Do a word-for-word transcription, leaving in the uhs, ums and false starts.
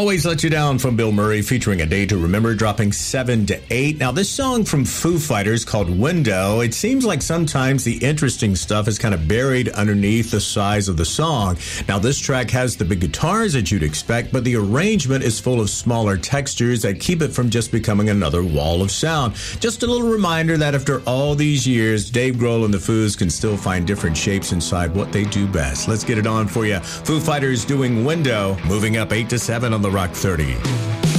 Always Let You Down from Bill Murray, featuring A Day to Remember, dropping seven to eight. Now, this song from Foo Fighters called Window, it seems like sometimes the interesting stuff is kind of buried underneath the size of the song. Now, this track has the big guitars that you'd expect, but the arrangement is full of smaller textures that keep it from just becoming another wall of sound. Just a little reminder that after all these years, Dave Grohl and the Foos can still find different shapes inside what they do best. Let's get it on for you. Foo Fighters doing Window, moving up eight to seven on the Rock thirty.